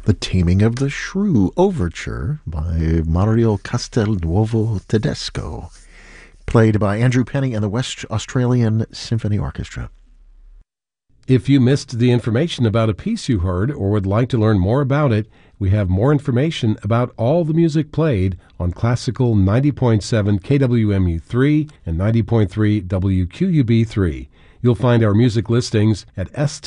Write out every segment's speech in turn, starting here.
The Taming of the Shrew Overture by Mario Castelnuovo Tedesco, played by Andrew Penny and the West Australian Symphony Orchestra. If you missed the information about a piece you heard or would like to learn more about it, we have more information about all the music played on Classical 90.7 KWMU3 and 90.3 WQUB3. You'll find our music listings at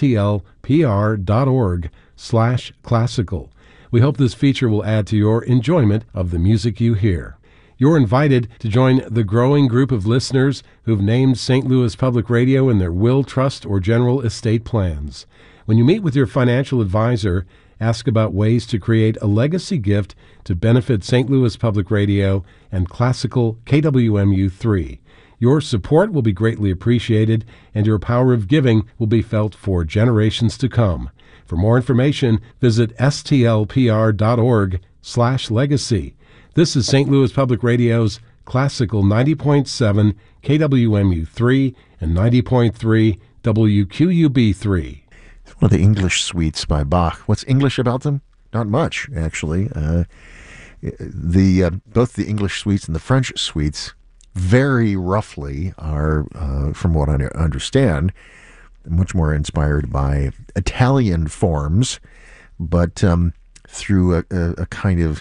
stlpr.org/classical. We hope this feature will add to your enjoyment of the music you hear. You're invited to join the growing group of listeners who've named St. Louis Public Radio in their will, trust, or general estate plans. When you meet with your financial advisor, ask about ways to create a legacy gift to benefit St. Louis Public Radio and Classical KWMU3. Your support will be greatly appreciated, and your power of giving will be felt for generations to come. For more information, visit stlpr.org/legacy. This is St. Louis Public Radio's Classical 90.7 KWMU3 and 90.3 WQUB3. It's one of the English suites by Bach. What's English about them? Not much, actually. Both the English suites and the French suites very roughly are, from what I understand, much more inspired by Italian forms, but through a kind of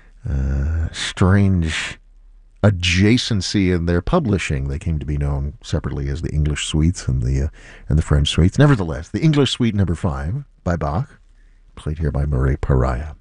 strange adjacency in their publishing, they came to be known separately as the English suites and the French suites. Nevertheless, the English Suite No. 5 by Bach, played here by Murray Pariah.